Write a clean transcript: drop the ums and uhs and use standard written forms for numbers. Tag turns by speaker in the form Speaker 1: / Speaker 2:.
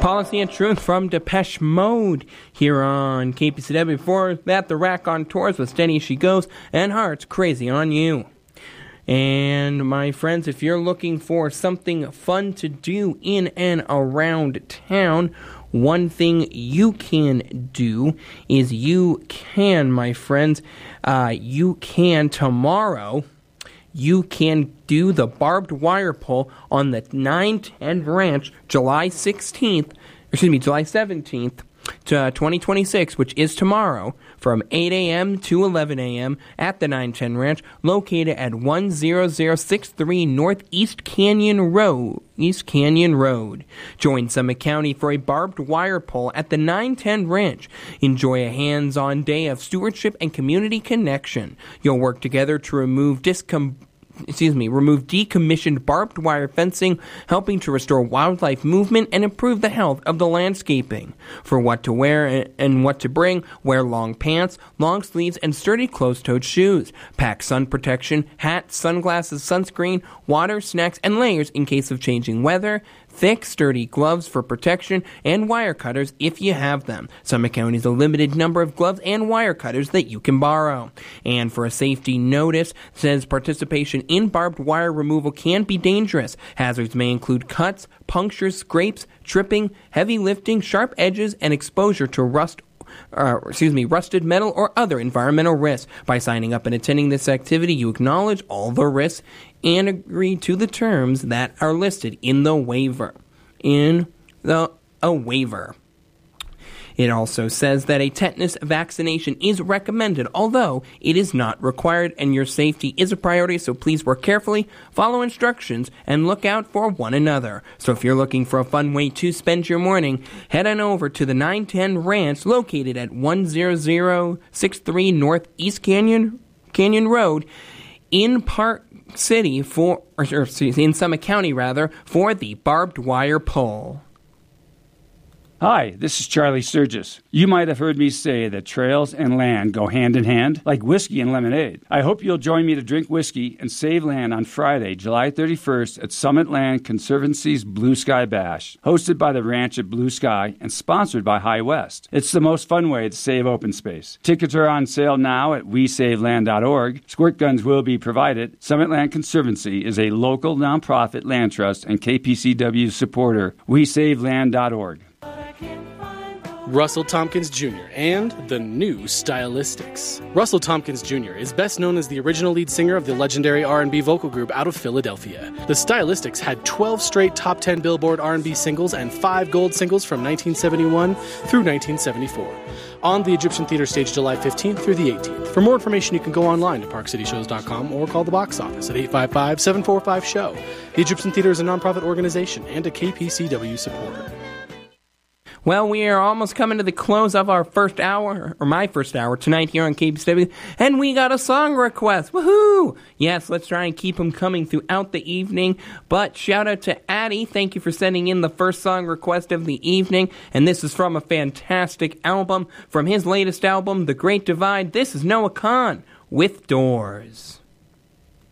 Speaker 1: Policy and Truth from Depeche Mode here on KPCW. Before that, The Rack on Tours with Steady As She Goes and Hearts Crazy on You. And my friends, if you're looking for something fun to do in and around town, one thing you can do is my friends, you can tomorrow, you can do the barbed wire pull on the 910 Ranch July 17th, to 2026, which is tomorrow, from 8 a.m. to 11 a.m. at the 910 Ranch, located at 10063 Northeast Canyon Road, East Canyon Road. Join Summit County for a barbed wire pull at the 910 Ranch. Enjoy a hands-on day of stewardship and community connection. You'll work together to remove decommissioned barbed wire fencing, helping to restore wildlife movement and improve the health of the landscaping. For what to wear and what to bring, wear long pants, long sleeves, and sturdy closed-toed shoes. Pack sun protection, hat, sunglasses, sunscreen, water, snacks, and layers in case of changing weather. Thick, sturdy gloves for protection, and wire cutters if you have them. Summit County has a limited number of gloves and wire cutters that you can borrow. And for a safety notice, says participation in barbed wire removal can be dangerous. Hazards may include cuts, punctures, scrapes, tripping, heavy lifting, sharp edges, and exposure to rusted metal or other environmental risks. By signing up and attending this activity, you acknowledge all the risks and agree to the terms that are listed in the waiver. It also says that a tetanus vaccination is recommended, although it is not required, and your safety is a priority, so please work carefully, follow instructions, and look out for one another. So if you're looking for a fun way to spend your morning, head on over to the 910 Ranch, located at 10063 Northeast Canyon Road in Park City in Summit County, for the barbed wire pull.
Speaker 2: Hi, this is Charlie Sturgis. You might have heard me say that trails and land go hand in hand, like whiskey and lemonade. I hope you'll join me to drink whiskey and save land on Friday, July 31st at Summit Land Conservancy's Blue Sky Bash, hosted by the ranch at Blue Sky and sponsored by High West. It's the most fun way to save open space. Tickets are on sale now at wesaveland.org. Squirt guns will be provided. Summit Land Conservancy is a local nonprofit land trust and KPCW supporter. wesaveland.org.
Speaker 3: Russell Tompkins Jr. and the new Stylistics. Russell Tompkins Jr. is best known as the original lead singer of the legendary R&B vocal group out of Philadelphia. The Stylistics had 12 straight top 10 Billboard R&B singles and 5 gold singles from 1971 through 1974. On the Egyptian Theater stage July 15th through the 18th. For more information, you can go online to parkcityshows.com or call the box office at 855-745-SHOW. The Egyptian Theater is a nonprofit organization and a KPCW supporter.
Speaker 1: Well, we are almost coming to the close of our first hour, or my first hour tonight here on KPCW, and we got a song request. Woohoo! Yes, let's try and keep them coming throughout the evening. But shout out to Addie. Thank you for sending in the first song request of the evening. And this is from a fantastic album, from his latest album, The Great Divide. This is Noah Kahan with Doors.